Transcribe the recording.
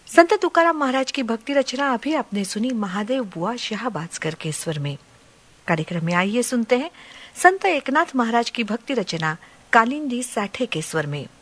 संत तुकाराम महाराज की भक्ति रचना अभी आपने सुनी महादेव बुआ शाहबाजकर के स्वर में। कार्यक्रम में आइए सुनते हैं संत एकनाथ महाराज की भक्ति रचना कालिंदी साठे के स्वर में।